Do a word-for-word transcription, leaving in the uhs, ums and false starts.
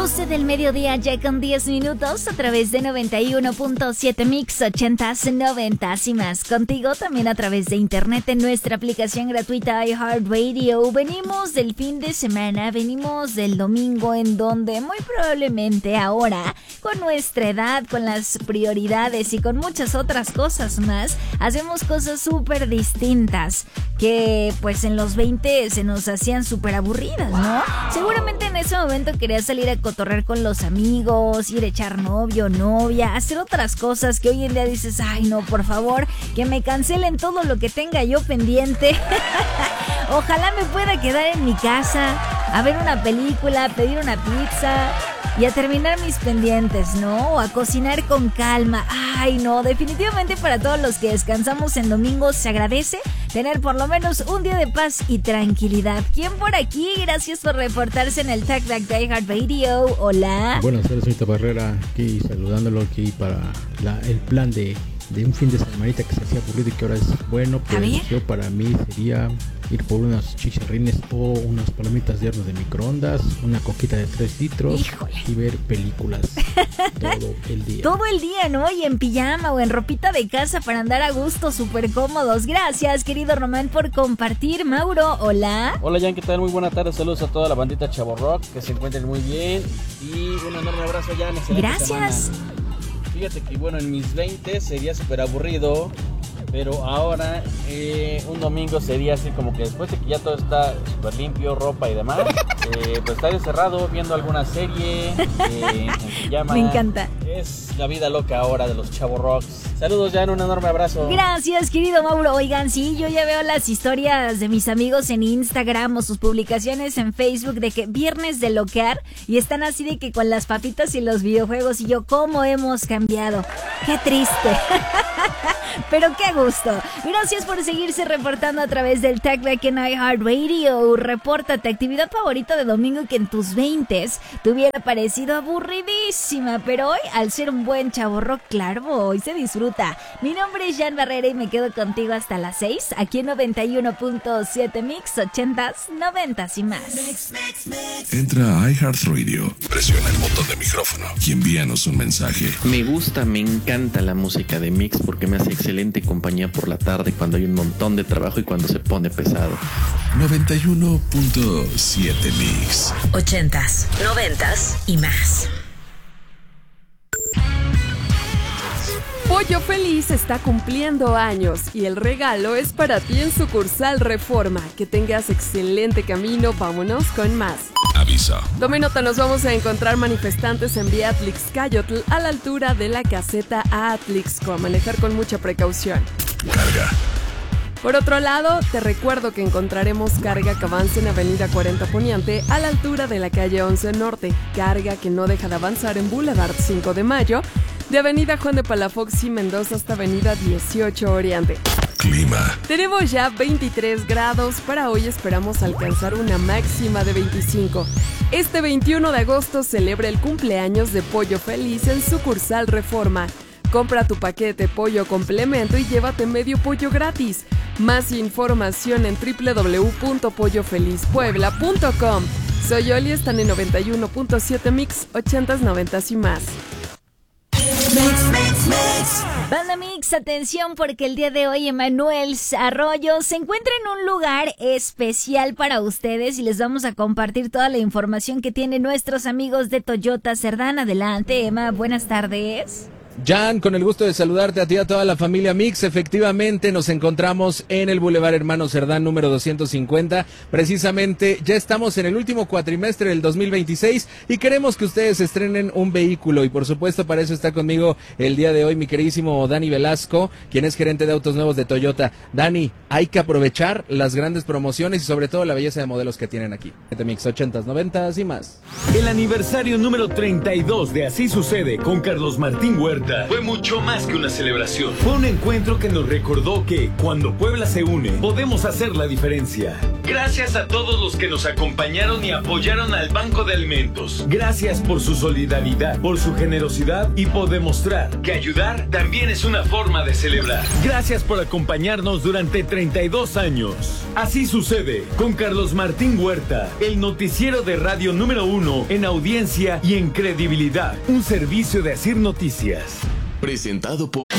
doce del mediodía, ya con diez minutos, a través de noventa y uno punto siete Mix, ochentas, noventas y más. Contigo también a través de internet en nuestra aplicación gratuita iHeartRadio. Venimos del fin de semana, venimos del domingo, en donde muy probablemente ahora, con nuestra edad, con las prioridades y con muchas otras cosas más, hacemos cosas súper distintas que pues en los veinte se nos hacían súper aburridas, ¿no? Seguramente en ese momento querías salir a cotorrear con los amigos, ir a echar novio, novia, hacer otras cosas que hoy en día dices, ay no, por favor, que me cancelen todo lo que tenga yo pendiente. Ojalá me pueda quedar en mi casa a ver una película, pedir una pizza y a terminar mis pendientes, ¿no? O a cocinar con calma. Ay, no, definitivamente para todos los que descansamos en domingos se agradece tener por lo menos un día de paz y tranquilidad. ¿Quién por aquí? Gracias por reportarse en el Talkback de iHeartRadio. Hola. Buenas tardes, señorita Barrera. Aquí saludándolo aquí para la, el plan de, de un fin de semanita que se hacía aburrido y que ahora es bueno. Pues yo para mí sería ir por unos chicharrines o unas palomitas de horno de microondas, una coquita de tres litros. Híjole. Y ver películas todo el día. Todo el día, ¿no? Y en pijama o en ropita de casa para andar a gusto, súper cómodos. Gracias, querido Román, por compartir. Mauro, hola. Hola, Jan, ¿qué tal? Muy buena tarde. Saludos a toda la bandita Chavo Rock, que se encuentren muy bien. Y un enorme abrazo, Jan. Gracias. Semana. Fíjate que, bueno, en mis veinte sería súper aburrido, pero ahora eh, un domingo sería así como que después de que ya todo está súper limpio, ropa y demás, eh, pues estar encerrado viendo alguna serie, eh, en pijama. Me encanta. Es la vida loca ahora de los Chavo Rocks. Saludos, Jan, un enorme abrazo. Gracias, querido Mauro. Oigan, sí, yo ya veo las historias de mis amigos en Instagram o sus publicaciones en Facebook de que viernes de loquear y están así de que con las papitas y los videojuegos y yo, ¿cómo hemos cambiado? Qué triste. Pero qué gusto. Gracias por seguirse reportando a través del Talkback en iHeartRadio. Repórtate, actividad favorita de domingo que en tus veintes te hubiera parecido aburridísima, pero hoy, al ser un buen chavo rock, claro, hoy se disfruta. Mi nombre es Jan Barrera y me quedo contigo hasta las seis, aquí en noventa y uno punto siete Mix, ochentas, noventas y más. Entra a iHeartRadio, presiona el botón de micrófono y envíanos un mensaje. Me gusta, me encanta la música de Mix porque me hace excelente compañía por la tarde cuando hay un montón de trabajo y cuando se pone pesado. noventa y uno punto siete Mix. Ochentas, noventas y más. Pollo Feliz está cumpliendo años y el regalo es para ti en sucursal Reforma. Que tengas excelente camino, vámonos con más. Aviso. Tome nota, nos vamos a encontrar manifestantes en vía Atlixcayotl a la altura de la caseta a Atlixco. A manejar con mucha precaución. Carga. Por otro lado, te recuerdo que encontraremos carga que avance en Avenida cuarenta Poniente a la altura de la calle once Norte. Carga que no deja de avanzar en Boulevard cinco de Mayo, de Avenida Juan de Palafox y Mendoza hasta Avenida dieciocho Oriente. Clima. Tenemos ya veintitrés grados, para hoy esperamos alcanzar una máxima de veinticinco. Este veintiuno de agosto celebra el cumpleaños de Pollo Feliz en sucursal Reforma. Compra tu paquete pollo complemento y llévate medio pollo gratis. Más información en doble u doble u doble u punto pollo feliz puebla punto com. Soy Oli, están en noventa y uno punto siete Mix, ochentas, noventas y más. Mix, mix, mix. Banda Mix, atención porque el día de hoy Emanuel Arroyo se encuentra en un lugar especial para ustedes y les vamos a compartir toda la información que tienen nuestros amigos de Toyota Cerdán. Adelante, Emma, buenas tardes. Jan, con el gusto de saludarte a ti y a toda la familia Mix. Efectivamente, nos encontramos en el Boulevard Hermano Cerdán número doscientos cincuenta. Precisamente, ya estamos en el último cuatrimestre del dos mil veintiséis y queremos que ustedes estrenen un vehículo. Y por supuesto, para eso está conmigo el día de hoy mi queridísimo Dani Velasco, quien es gerente de autos nuevos de Toyota. Dani, hay que aprovechar las grandes promociones y sobre todo la belleza de modelos que tienen aquí. Mix ochentas, noventas y más. El aniversario número treinta y dos de Así Sucede con Carlos Martín Huerta fue mucho más que una celebración. Fue un encuentro que nos recordó que cuando Puebla se une, podemos hacer la diferencia. Gracias a todos los que nos acompañaron y apoyaron al Banco de Alimentos. Gracias por su solidaridad, por su generosidad y por demostrar que ayudar también es una forma de celebrar. Gracias por acompañarnos durante treinta y dos años. Así sucede con Carlos Martín Huerta, el noticiero de radio número uno en audiencia y en credibilidad. Un servicio de Asir Noticias. Presentado por